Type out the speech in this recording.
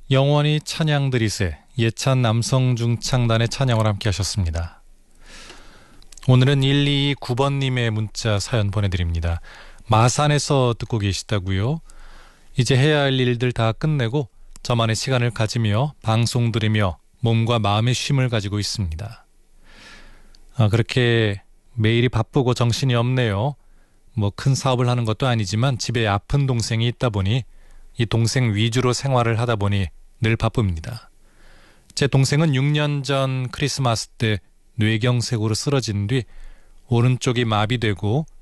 영원히 찬양드리세 예찬 남성중창단의 찬양을 함께 하셨습니다. 오늘은 1229번님의 문자 사연 보내드립니다. 마산에서 듣고 계시다고요? 이제 해야 할 일들 다 끝내고 저만의 시간을 가지며 방송 들으며 몸과 마음의 쉼을 가지고 있습니다. 그렇게 매일이 바쁘고 정신이 없네요. 뭐 큰 사업을 하는 것도 아니지만 집에 아픈 동생이 있다 보니 이 동생 위주로 생활을 하다 보니 늘 바쁩니다. 제 동생은 6년 전 크리스마스 때 뇌경색으로 쓰러진 뒤 오른쪽이 마비되고